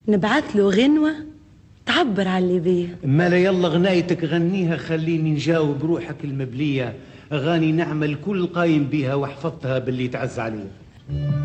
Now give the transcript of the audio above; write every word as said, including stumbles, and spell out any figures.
نبعث له غنوة تعبر على اللي بيه. ما لا يلا غنايتك غنيها، خليني نجاوب روحك المبلية. أغاني نعمل كل قايم بيها وحفظتها باللي تعز عليه.